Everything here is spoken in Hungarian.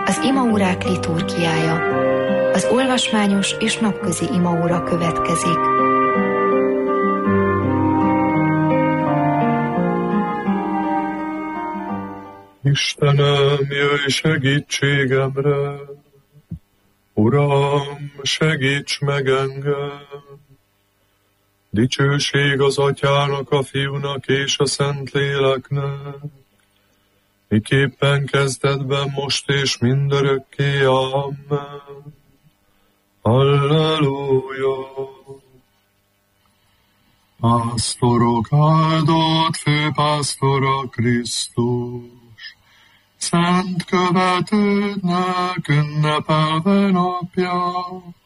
Az imaórák liturgiája. Az olvasmányos és napközi imaóra következik. Istenem, jöjj segítségemre! Uram, segíts meg engem! Dicsőség az Atyának, a Fiúnak és a Szentléleknek, miképpen kezdetben, most és mindörökké. Amen. Halleluja! Pásztorok áldott főpásztora Krisztus, szent követődnek ünnepelve napját.